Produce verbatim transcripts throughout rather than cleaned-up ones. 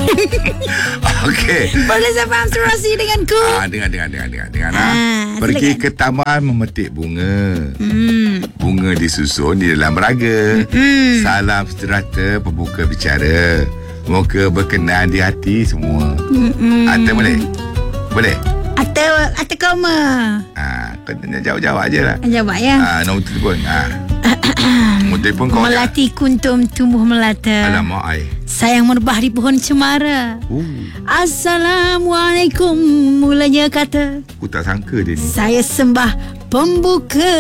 Okey. Boleh saya faham serasi denganku? Ah, dengar, dengar, dengar, dengar, dengar. Ah, Ah, pergi silakan. ke taman memetik bunga. Hmm. Bunga disusun di dalam beraga. Hmm. Salam sejahtera pembuka bicara. Moga berkenan di hati semua. Hmm. Atau boleh? Boleh? Atau atau koma. Ah, kena jawab-jawab je lah. Jawab ya. Ah, nombor telefon. Ah. Nombor telefon kau. Melati kuntum tumbuh melata. Alamak, ai. Sayang merebah di pohon cemara. Uh, Assalamualaikum mulanya kata. aku tak sangka dia ni. Saya sembah pembuka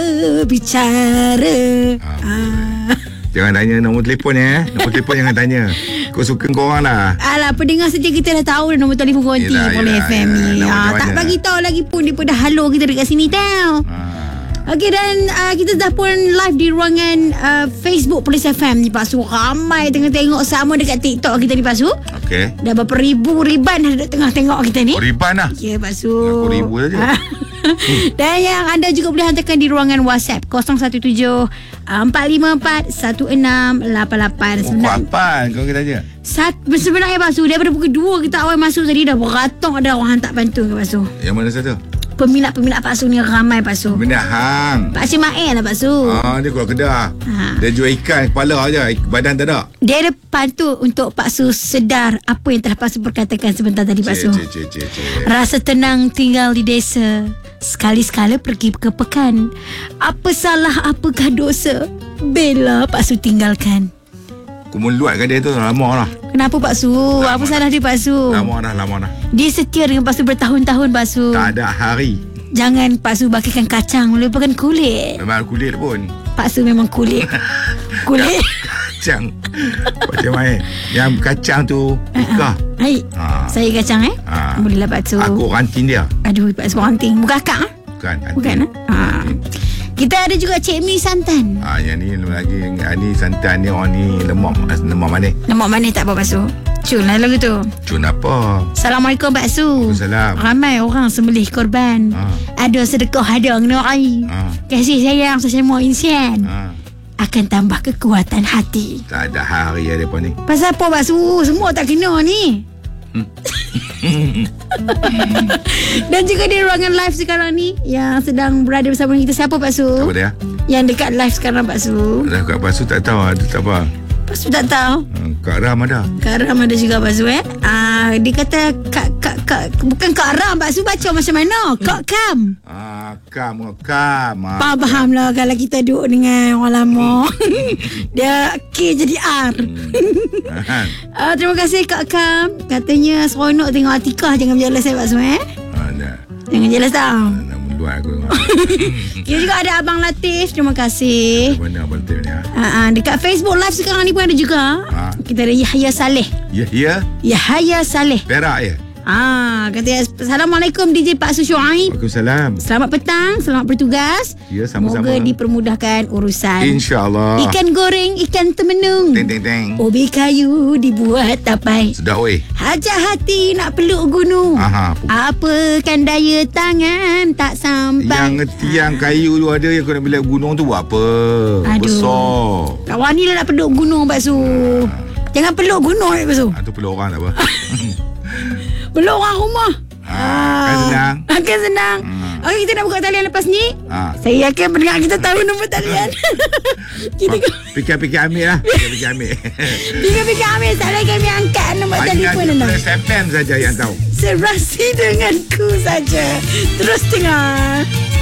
bicara. Ah. Ah. Jangan tanya nombor telefon ya. Nombor telefon jangan tanya. Kau suka kau orang lah. Alah, pendengar setia kita dah tahu dah nombor telefon konti Yelah, Boleh yelah, F M ni. yelah. Ah, Macam tak mana? bagi tahu lagi pun dia pun dah halo kita dekat sini tau. Ah. Okey, dan uh, kita dah pun live di ruangan uh, Facebook Polis F M ni Pak Su. Ramai tengah tengok sama dekat TikTok kita ni Pak Su. Okey. Dah berapa ribu riban dah tengah tengok kita ni. Oh, riban lah. Ya Pak Su. Aku ribu saja. Dan yang anda juga boleh hantarkan di ruangan WhatsApp kosong satu tujuh empat lima empat satu enam lapan lapan. Oh, kau apa? Kau kita tanya. Sat, sebenarnya Pak Su, daripada pukul dua kita awal masuk tadi dah beratok dah orang hantar pantun ke Pak Su. Yang mana satu? Peminat-peminat Pak Su ni ramai Pak Su. Benda hang. Pak Cimael lah Pak Su. Ah, dia keluar kedah. Ha. Dia jual ikan kepala aja, badan tak ada. Dia ada pantun untuk Pak Su sedar apa yang telah Pak Su perkatakan sebentar tadi Pak Su. Cik, cik, cik, cik. Rasa tenang tinggal di desa, sekali-sekala pergi ke pekan. Apa salah, apakah dosa bila Pak Su tinggalkan? Aku meluatkan dia tu lama lah. Kenapa Pak Su? Lama Apa dah. salah dia Pak Su? Lama dah, lama dah. Dia setia dengan Pak Su bertahun-tahun Pak Su. Tak ada hari. Jangan Pak Su bakikan kacang melupakan kulit. Memang kulit pun. Pak Su memang kulit. Kulit. Kacang. Macam mana? Yang kacang tu nikah. Hai. Ha. Saya kacang eh? Ha. Bolehlah Pak Su. Aku ranting dia. Aduh Pak Su ranting. Bukan akak ah? Bukan. ranting. Bukan ah? Ha. Kita ada juga Cik Mi santan. Ah, yang ni lagi yang ni santan ni orang ni lemak lemak manis. Lemak manis tak apa Pak Su. Cun lah lagu tu. Cun apa? Assalamualaikum Pak Su. Waalaikumsalam. Ramai orang sembelih korban. Ha. Ada sedekah, ada ngerai. Ha. Kasih sayang sesama insan. Ha. Akan tambah kekuatan hati. Tak ada hari ada depan ni. Pasal apa Pak Su? Semua tak kena ni. Dan juga di ruangan live sekarang ni yang sedang berada bersama kita, siapa Pak Su? Apa dia? Yang dekat live sekarang Pak Su. Dah kat pasu tak tahu ada tak apa. Pak Su tak tahu. Ha, Kak Ram ada. Kak Ram ada juga Pak Su eh. Ah, dia kata kak kak kak bukan Kak Ram Pak Su, baca macam mana? Kak Kam. Ah, kam kam. Ah. Faham faham lah kalau kita duduk dengan orang lama. Dia K jadi R. Hmm. Ah, terima kasih Kak Kam. Katanya seronok tengok Atikah. Jangan jealous eh Pak Su eh. Ada. Jangan jealous tau. Nak meluat aku. Kita juga ada Abang Latif. Terima kasih. Mana abang Tim ni? Ha? Uh, uh, dekat Facebook live sekarang ni pun ada juga. Ha. Kita ada Yahya Saleh. Ya, ya. Yahya Saleh. Perak ya. Ah, kata Assalamualaikum D J Pak Su Syuaib. Waalaikumsalam. Selamat petang, selamat bertugas. Ya, sama-sama. Semoga dipermudahkan urusan. InsyaAllah. Ikan goreng, ikan temenung. Teng teng teng. Ubi kayu dibuat tapai. Sudah oi. Hajat hati nak peluk gunung. Aha. Apa kan daya tangan tak sampai. Yang tiang kayu tu ada yang kau nak bila gunung tu buat apa? Aduh. Besar. Kawan ni lah nak peluk gunung Pak Su. Jangan peluk gunung Pak Su. Ha, tu perlu orang tak apa. Peluk orang rumah. Ha, kan senang. Kan senang. Hmm. Okey, kita nak buka talian lepas ni. Ha. Saya yakin pendengar kita tahu nombor talian. Kita Fikir-fikir ambil lah. Fikir-fikir ambil. fikir-fikir ambil. Tak lagi kami angkat nombor telefon anda. Hanya S F M saja yang tahu. Serasi denganku saja. Terus dengar.